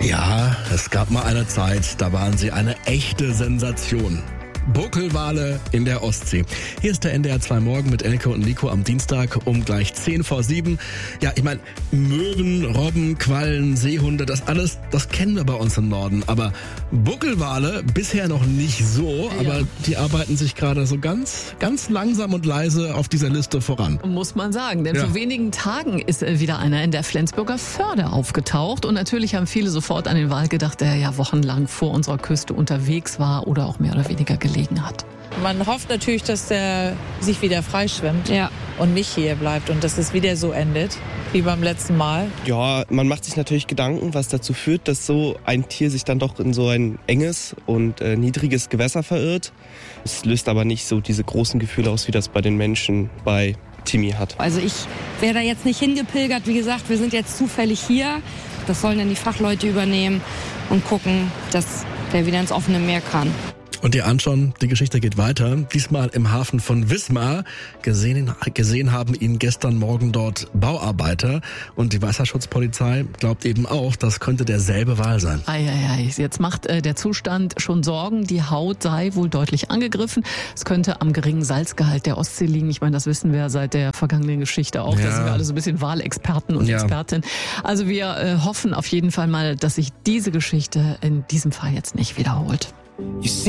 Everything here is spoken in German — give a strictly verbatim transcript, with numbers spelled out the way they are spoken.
Ja, es gab mal eine Zeit, da waren sie eine echte Sensation. Buckelwale in der Ostsee. Hier ist der N D R zwei Morgen mit Elke und Nico am Dienstag um gleich zehn vor sieben. Ja, ich meine, Möwen, Robben, Quallen, Seehunde, das alles, das kennen wir bei uns im Norden. Aber Buckelwale bisher noch nicht so, ja. Aber die arbeiten sich gerade so ganz, ganz langsam und leise auf dieser Liste voran. Muss man sagen, denn ja. vor wenigen Tagen ist wieder einer in der Flensburger Förde aufgetaucht. Und natürlich haben viele sofort an den Wal gedacht, der ja wochenlang vor unserer Küste unterwegs war oder auch mehr oder weniger gelegen hat. Man hofft natürlich, dass der sich wieder freischwimmt ja. und nicht hier bleibt und dass es wieder so endet wie beim letzten Mal. Ja, man macht sich natürlich Gedanken, was dazu führt, dass so ein Tier sich dann doch in so ein enges und äh, niedriges Gewässer verirrt. Es löst aber nicht so diese großen Gefühle aus, wie das bei den Menschen bei Timmy hat. Also ich wäre da jetzt nicht hingepilgert. Wie gesagt, wir sind jetzt zufällig hier. Das sollen dann die Fachleute übernehmen und gucken, dass der wieder ins offene Meer kann. Und ihr anschauen, die Geschichte geht weiter. Diesmal im Hafen von Wismar. Gesehen, gesehen haben ihn gestern Morgen dort Bauarbeiter. Und die Wasserschutzpolizei glaubt eben auch, das könnte derselbe Wal sein. Eieiei, jetzt macht äh, der Zustand schon Sorgen. Die Haut sei wohl deutlich angegriffen. Es könnte am geringen Salzgehalt der Ostsee liegen. Ich meine, das wissen wir seit der vergangenen Geschichte auch. Ja. Da sind wir alle so ein bisschen Walexperten und ja. Expertinnen. Also wir äh, hoffen auf jeden Fall mal, dass sich diese Geschichte in diesem Fall jetzt nicht wiederholt.